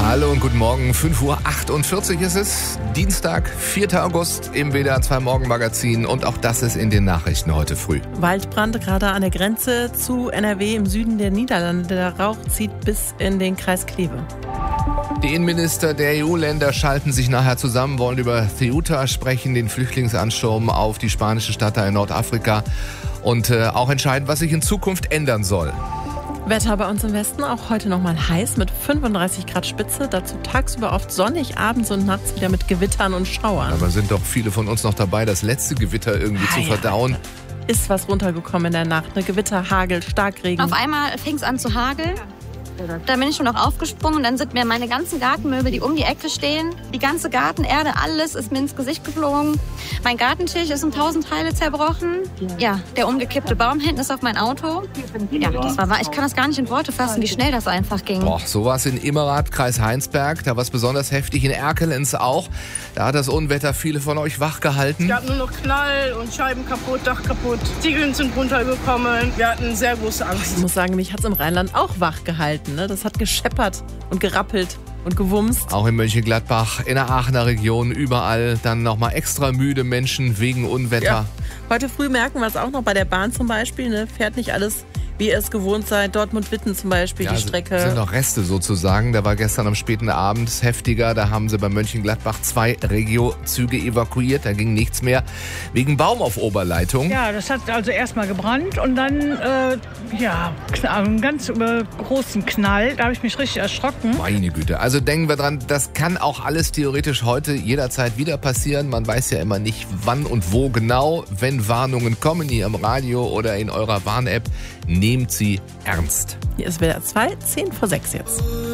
Hallo und guten Morgen, 5:48 Uhr ist es, Dienstag, 4. August im WDR 2 Morgenmagazin und auch das ist in den Nachrichten heute früh. Waldbrand gerade an der Grenze zu NRW im Süden der Niederlande. Der Rauch zieht bis in den Kreis Kleve. Die Innenminister der EU-Länder schalten sich nachher zusammen, wollen über Ceuta sprechen, den Flüchtlingsansturm auf die spanische Stadt da in Nordafrika und auch entscheiden, was sich in Zukunft ändern soll. Wetter bei uns im Westen auch heute nochmal heiß mit 35 Grad Spitze. Dazu tagsüber oft sonnig, abends und nachts wieder mit Gewittern und Schauern. Aber sind doch viele von uns noch dabei, das letzte Gewitter irgendwie zu verdauen. Ist was runtergekommen in der Nacht. Ne? Gewitter, Hagel, Starkregen. Auf einmal fing es an zu hageln. Da bin ich schon noch aufgesprungen und dann sind mir meine ganzen Gartenmöbel, die um die Ecke stehen, die ganze Gartenerde, alles ist mir ins Gesicht geflogen. Mein Gartentisch ist in 1000 Teile zerbrochen. Ja, der umgekippte Baum hinten ist auf mein Auto. Ja, das war wahr. Ich kann das gar nicht in Worte fassen, wie schnell das einfach ging. Boah, so war es in Immerath, Kreis Heinsberg. Da war es besonders heftig, in Erkelenz auch. Da hat das Unwetter viele von euch wach gehalten. Es gab nur noch Knall und Scheiben kaputt, Dach kaputt. Ziegeln sind runtergekommen. Wir hatten sehr große Angst. Ich muss sagen, mich hat es im Rheinland auch wach gehalten. Ne? Das hat gescheppert und gerappelt und gewumst. Auch in Mönchengladbach, in der Aachener Region, überall dann nochmal extra müde Menschen wegen Unwetter. Ja. Heute früh merken wir es auch noch bei der Bahn zum Beispiel. Ne? Fährt nicht alles, wie ihr es gewohnt seid. Dortmund-Witten zum Beispiel, die Strecke. Das sind noch Reste sozusagen. Da war gestern am späten Abend heftiger. Da haben sie bei Mönchengladbach 2 Regio-Züge evakuiert. Da ging nichts mehr. Wegen Baum auf Oberleitung. Ja, das hat also erstmal gebrannt und dann, einen ganz großen Knall. Da habe ich mich richtig erschrocken. Meine Güte. Also denken wir dran, das kann auch alles theoretisch heute jederzeit wieder passieren. Man weiß ja immer nicht, wann und wo genau. Wenn Warnungen kommen, hier im Radio oder in eurer Warn-App, nehmt sie ernst. Hier ist WDR 2, 5:50 jetzt.